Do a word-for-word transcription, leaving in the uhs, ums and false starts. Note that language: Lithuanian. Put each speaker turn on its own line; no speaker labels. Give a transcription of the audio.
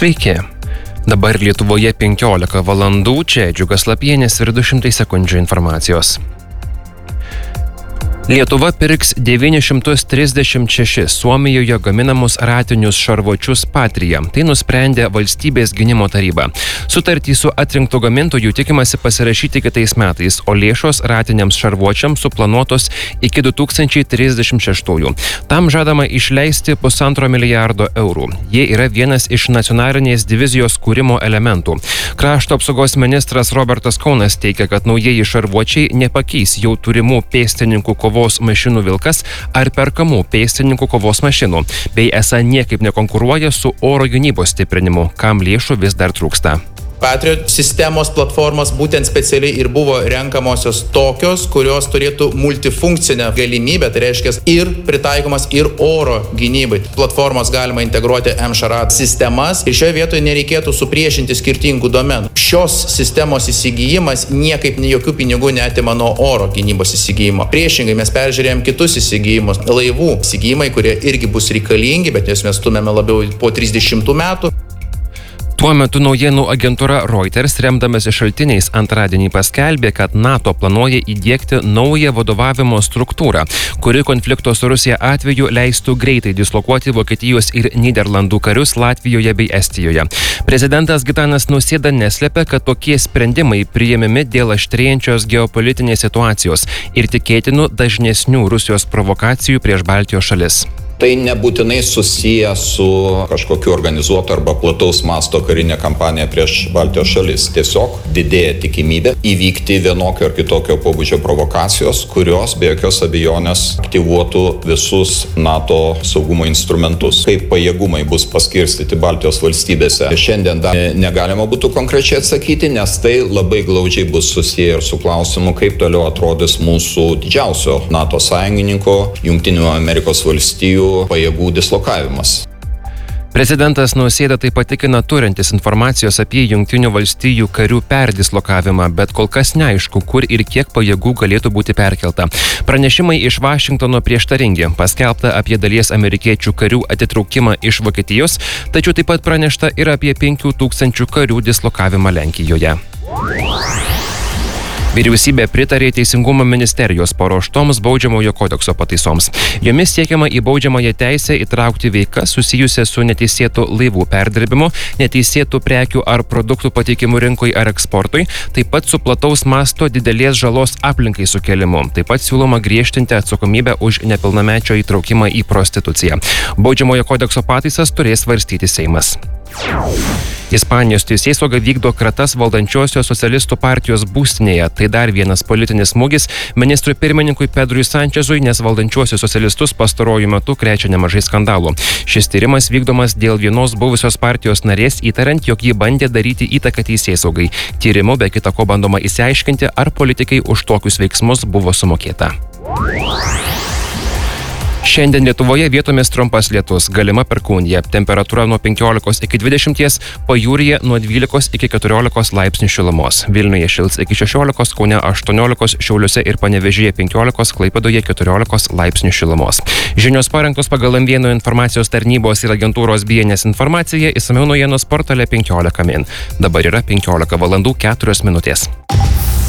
Sveiki. Dabar Lietuvoje penkiolika valandų, čia Džiugas Lapienis ir du šimtai sekundžių informacijos. Lietuva pirks devyni šimtai trisdešimt šešis Suomijoje gaminamus ratinius šarvuočius Patria. Tai nusprendė Valstybės gynimo taryba. Sutartį su atrinktų gamintojų tikimasi pasirašyti kitais metais, o lėšos ratiniams šarvuočiams suplanuotos iki du tūkstančiai trisdešimt šeštųjų. Tam žadama išleisti pusantro milijardo eurų. Jie yra vienas iš nacionalinės divizijos kūrimo elementų. Krašto apsaugos ministras Robertas Kaunas teigia, kad naujieji šarvuočiai nepakeis jau turimų pėstininkų kovos mašinų Vilkas ar perkamų pėstininkų kovos mašinų, bei esą niekaip nekonkuruoja su oro gynybos stiprinimu, kam lėšų vis dar trūksta.
Patriot sistemos platformos būtent specialiai ir buvo renkamosios tokios, kurios turėtų multifunkcinę galimybę, tai reiškia ir pritaikomas ir oro gynybai. Platformos galima integruoti M-Sharat sistemas ir šioje vietoje nereikėtų supriešinti skirtingų domenų. Šios sistemos įsigijimas niekaip jokių pinigų neatima nuo oro gynybos įsigijimo. Priešingai mes peržiūrėjom kitus įsigijimus, laivų įsigijimai, kurie irgi bus reikalingi, bet juos mes stumėme labiau po trisdešimtų metų.
Tuo metu naujienų agentūra Reuters, remdamasi šaltiniais, antradienį paskelbė, kad NATO planuoja įdiegti naują vadovavimo struktūrą, kuri konflikto su Rusija atveju leistų greitai dislokuoti Vokietijos ir Nyderlandų karius Latvijoje bei Estijoje. Prezidentas Gitanas Nausėda neslepia, kad tokie sprendimai priėmimi dėl aštrėjančios geopolitinės situacijos ir tikėtinų dažnesnių Rusijos provokacijų prieš Baltijos šalis.
Tai nebūtinai susiję su kažkokiu organizuotu arba plataus masto karinė kampanija prieš Baltijos šalis. Tiesiog didėja tikimybė įvykti vienokio ar kitokio pobūdžio provokacijos, kurios be jokios abejonės aktyvuotų visus NATO saugumo instrumentus. Kaip pajėgumai bus paskirstyti Baltijos valstybėse, šiandien dar negalima būtų konkrečiai atsakyti, nes tai labai glaudžiai bus susiję ir su klausimu, kaip toliau atrodys mūsų didžiausio NATO sąjungininko, Jungtinių Amerikos valstijų pajėgų dislokavimas.
Prezidentas Nausėda taip patikina turintis informacijos apie Jungtinių valstijų karių perdislokavimą, bet kol kas neaišku, kur ir kiek pajėgų galėtų būti perkelta. Pranešimai iš Vašingtono prieštaringi. Paskelbta apie dalies amerikiečių karių atitraukimą iš Vokietijos, tačiau taip pat pranešta ir apie penkių tūkstančių karių dislokavimą Lenkijoje. Vyriausybė pritarė Teisingumo ministerijos paruoštoms baudžiamojo kodekso pataisoms. Jomis siekiama į baudžiamąją teisę įtraukti veikas susijusias su neteisėtu laivų perdirbimu, neteisėtų prekių ar produktų pateikimu rinkai ar eksportui, taip pat su plataus masto didelės žalos aplinkai sukelimu. Taip pat siūloma griežtinti atsakomybę už nepilnamečio įtraukimą į prostituciją. Baudžiamojo kodekso pataisas turės svarstyti Seimas. Ispanijos teisėsauga vykdo kratas valdančiosios socialistų partijos būstinėje. Tai dar vienas politinis smūgis ministrui pirmininkui Pedrui Sančezui, nes valdančiuosius socialistus pastaruoju metu krečia nemažai skandalų. Šis tyrimas vykdomas dėl vienos buvusios partijos narės, įtariant, jog ji bandė daryti įtaką teisėsaugai. Tyrimu be kita ko bandoma išsiaiškinti, ar politikai už tokius veiksmus buvo sumokėta. Šiandien Lietuvoje vietomis trumpas lietus, galima perkūnija, temperatūra nuo penkiolikos iki dvidešimties, pajūryje nuo dvylikos iki keturiolikos laipsnių šilumos. Vilniuje šils iki šešiolikos, Kaune aštuoniolikos, Šiauliuose ir Panevėžyje penkiolikos, Klaipėdoje keturiolikos laipsnių šilumos. Žinios parengtos pagal M vienas informacijos tarnybos ir agentūros B N S informaciją, išsamiau naujienos portale penkiolika min. Dabar yra penkiolika valandų keturios minutės.